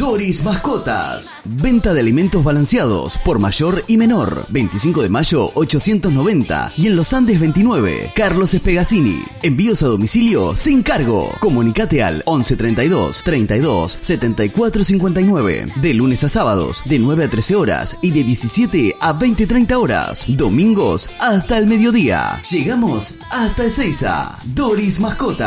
Doris Mascotas. Venta de alimentos balanceados por mayor y menor. 25 de mayo 890 y en Los Andes 29. Carlos Espegacini. Envíos a domicilio sin cargo. Comunicate al 11 32 32 74 59. De lunes a sábados de 9 a 13 horas y de 17 a 20-30 horas. Domingos hasta el mediodía. Llegamos hasta Ezeiza. Doris Mascotas.